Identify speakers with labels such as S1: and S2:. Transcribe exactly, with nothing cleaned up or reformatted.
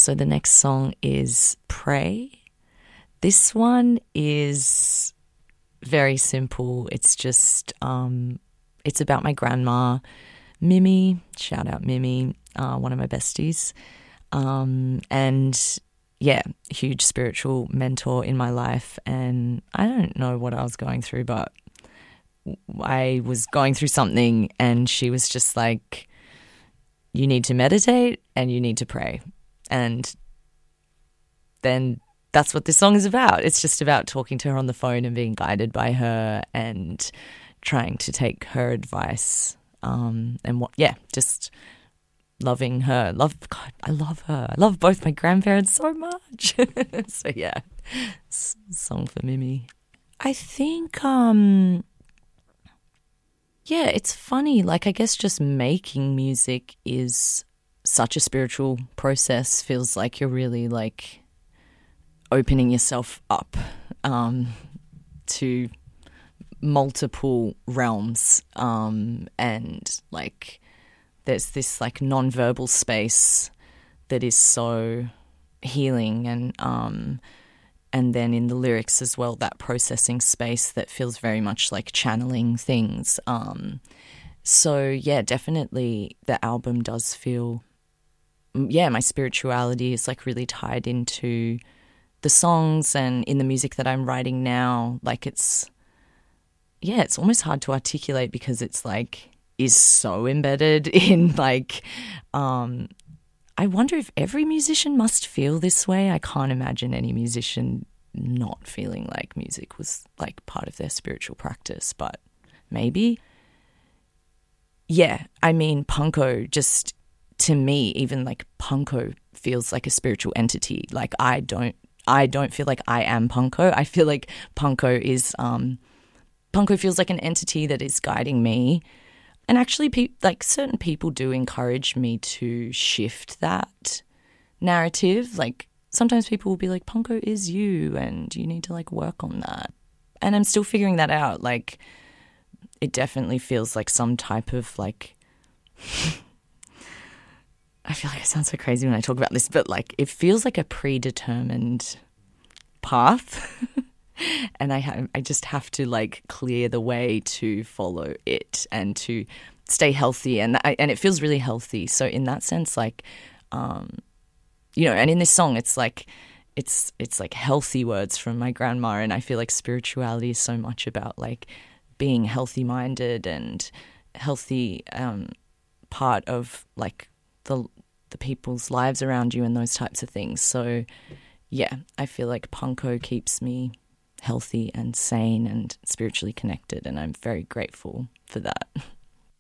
S1: So the next song is Pray. This one is very simple. It's just, um, it's about my grandma, Mimi. Shout out Mimi, uh, one of my besties. Um, and yeah, huge spiritual mentor in my life. And I don't know what I was going through, but I was going through something and she was just like, you need to meditate and you need to pray. And then that's what this song is about. It's just about talking to her on the phone and being guided by her and trying to take her advice. Um, and what, yeah, just loving her. Love, God, I love her. I love both my grandparents so much. So yeah, S- song for Mimi. I think, um, yeah, it's funny. Like, I guess just making music is such a spiritual process. Feels like you're really like opening yourself up um, to multiple realms, um, and like there's this like non-verbal space that is so healing, and um, and then in the lyrics as well, that processing space that feels very much like channeling things. Um, so yeah, definitely the album does feel, yeah, my spirituality is like really tied into the songs and in the music that I'm writing now. Like it's, yeah, it's almost hard to articulate because it's like is so embedded in like, um, I wonder if every musician must feel this way. I can't imagine any musician not feeling like music was like part of their spiritual practice, but maybe. Yeah, I mean, Punko, just to me, even like Punko feels like a spiritual entity. Like I don't, I don't feel like I am Punko. I feel like Punko is, um, Punko feels like an entity that is guiding me. And actually, pe- like certain people do encourage me to shift that narrative. Like sometimes people will be like, Punko is you and you need to like work on that. And I'm still figuring that out. Like it definitely feels like some type of like, I feel like I sound so crazy when I talk about this, but like it feels like a predetermined path. And I have, I just have to like clear the way to follow it and to stay healthy, and I, and it feels really healthy. So in that sense, like, um, you know, and in this song, it's like, it's it's like healthy words from my grandma, and I feel like spirituality is so much about like being healthy minded and healthy, um, part of like the the people's lives around you and those types of things. So yeah, I feel like Punko keeps me healthy and sane and spiritually connected, and I'm very grateful for that.